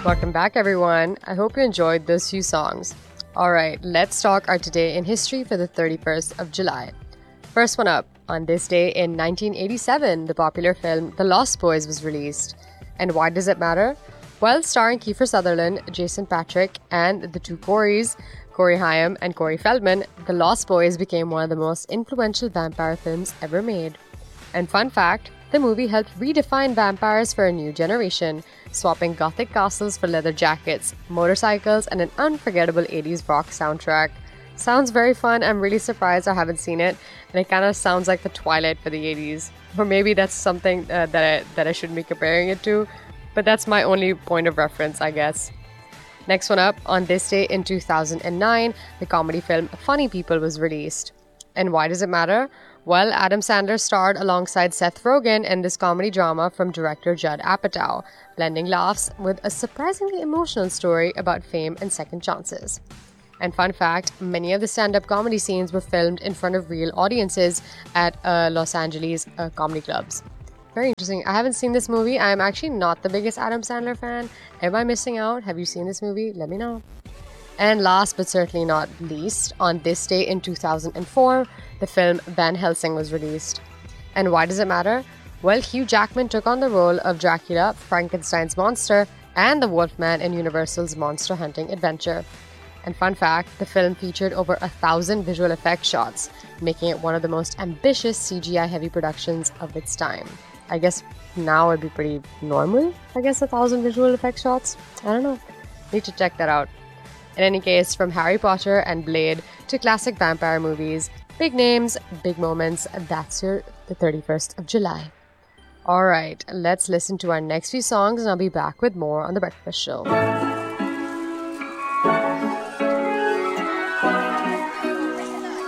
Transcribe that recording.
Welcome back, everyone. I hope you enjoyed those few songs. Alright, let's talk our today in history for the 31st of July. First one up, on this day in 1987, the popular film The Lost Boys was released. And why does it matter? Well, starring Kiefer Sutherland, Jason Patric, and the two Coreys, Corey Haim and Corey Feldman, The Lost Boys became one of the most influential vampire films ever made. And fun fact, the movie helped redefine vampires for a new generation, swapping gothic castles for leather jackets, motorcycles, and an unforgettable 80s rock soundtrack. Sounds very fun. I'm really surprised I haven't seen it, and it kind of sounds like the Twilight for the 80s. Or maybe that's something that I shouldn't be comparing it to, but that's my only point of reference, I guess. Next one up, on this day in 2009, the comedy film Funny People was released. And why does it matter? Well, Adam Sandler starred alongside Seth Rogen in this comedy drama from director Judd Apatow, blending laughs with a surprisingly emotional story about fame and second chances. And fun fact, many of the stand-up comedy scenes were filmed in front of real audiences at Los Angeles comedy clubs. Very interesting. I haven't seen this movie. I'm actually not the biggest Adam Sandler fan. Am I missing out? Have you seen this movie? Let me know. And last but certainly not least, on this day in 2004, the film Van Helsing was released. And why does it matter? Well, Hugh Jackman took on the role of Dracula, Frankenstein's monster, and the Wolfman in Universal's monster hunting adventure. And fun fact, the film featured over 1,000 visual effects shots, making it one of the most ambitious CGI-heavy productions of its time. I guess now it'd be pretty normal, 1,000 visual effects shots. I don't know. Need to check that out. In any case, from Harry Potter and Blade to classic vampire movies, big names, big moments, that's the 31st of July. Alright, let's listen to our next few songs and I'll be back with more on The Breakfast Show.